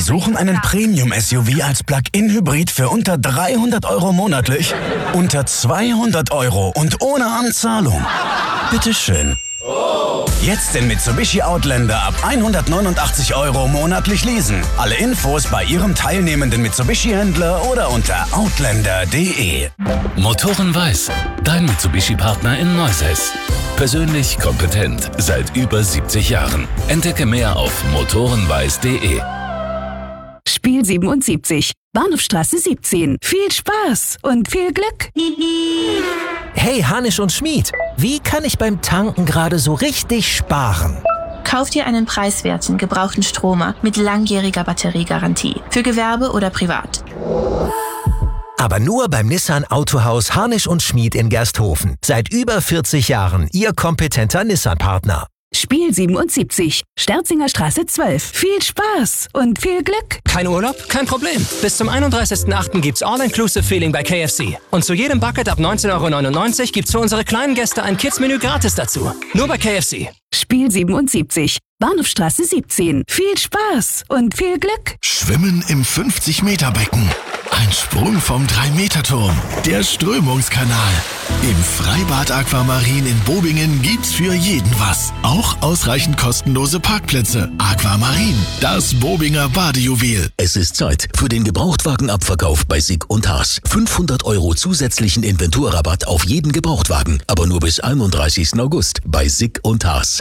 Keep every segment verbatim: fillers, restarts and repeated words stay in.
suchen einen Premium-S U V als Plug-in-Hybrid für unter dreihundert Euro monatlich? Unter zweihundert Euro und ohne Anzahlung. Bitteschön. Jetzt den Mitsubishi Outlander ab hundertneunundachtzig Euro monatlich leasen. Alle Infos bei Ihrem teilnehmenden Mitsubishi-Händler oder unter outlander punkt de. Motoren Weiß, dein Mitsubishi-Partner in Neusäß. Persönlich kompetent seit über siebzig Jahren. Entdecke mehr auf motorenweiß punkt de. Spiel siebenundsiebzig, Bahnhofstraße siebzehn. Viel Spaß und viel Glück. Hey, Hanisch und Schmid, wie kann ich beim Tanken gerade so richtig sparen? Kauf dir einen preiswerten, gebrauchten Stromer mit langjähriger Batteriegarantie. Für Gewerbe oder privat. Aber nur beim Nissan Autohaus Harnisch und Schmid in Gersthofen. Seit über vierzig Jahren Ihr kompetenter Nissan-Partner. Spiel siebenundsiebzig, Sterzinger Straße zwölf. Viel Spaß und viel Glück. Kein Urlaub? Kein Problem. Bis zum einunddreißigsten achten gibt's All-Inclusive Feeling bei K F C. Und zu jedem Bucket ab neunzehn Euro neunundneunzig gibt's für unsere kleinen Gäste ein Kids-Menü gratis dazu. Nur bei K F C. Spiel siebenundsiebzig, Bahnhofstraße siebzehn. Viel Spaß und viel Glück. Schwimmen im fünfzig-Meter-Becken. Ein Sprung vom drei Meter Turm. Der Strömungskanal. Im Freibad Aquamarin in Bobingen gibt's für jeden was. Auch ausreichend kostenlose Parkplätze. Aquamarin, das Bobinger Badejuwel. Es ist Zeit für den Gebrauchtwagenabverkauf bei Sick und Haas. fünfhundert Euro zusätzlichen Inventurrabatt auf jeden Gebrauchtwagen, aber nur bis einunddreißigsten August bei Sick und Haas.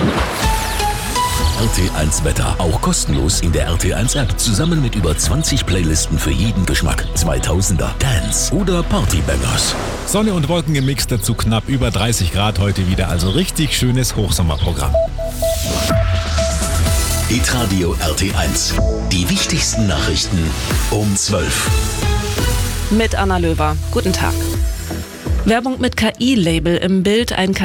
R T eins Wetter, auch kostenlos in der R T eins App, zusammen mit über zwanzig Playlisten für jeden Geschmack. zweitausender, Dance oder Partybangers. Sonne und Wolken im Mix, dazu knapp über dreißig Grad heute wieder, also richtig schönes Hochsommerprogramm. Hitradio R T eins, die wichtigsten Nachrichten um zwölf. Mit Anna Löwer. Guten Tag. Werbung mit K I-Label im Bild, ein